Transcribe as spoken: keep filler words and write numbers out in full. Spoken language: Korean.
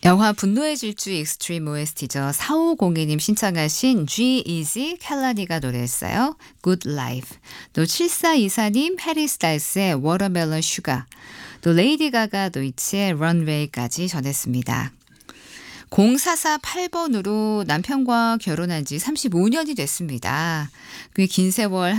영화 분노의 질주 익스트림 오에스티죠. 사오공이 님 신청하신 G-Eazy, 켈라니가 노래했어요. Good Life. 또 칠사이사 님 해리 스타일스의 Watermelon Sugar. 또 레이디 가가 노이치의 Runway까지 전했습니다. 공사사팔 번으로 남편과 결혼한 지 삼십오 년이 됐습니다. 꽤 긴 세월